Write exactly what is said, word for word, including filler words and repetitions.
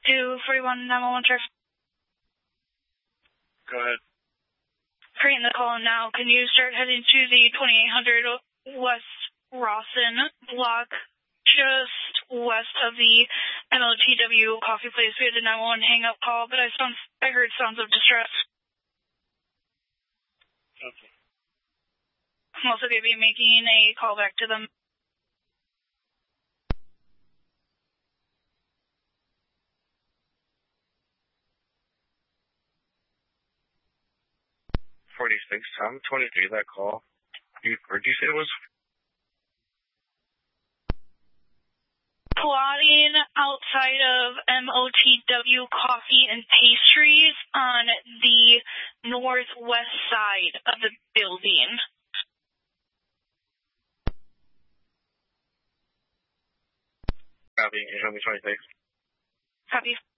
two forty-one nine one one, sir. Go ahead. Creating the call now. Can you start heading to the twenty-eight hundred West Rawson block, just west of the M O T W coffee place? We had a nine one one hang-up call, but I, sounds, I heard sounds of distress. Okay. I'm also going to be making a call back to them. forty-six, Tom, twenty-three, that call. You, where did you say it was? Plotting outside of M O T W Coffee and Pastries on the northwest side of the building. Copy, you show me twenty-six. Copy.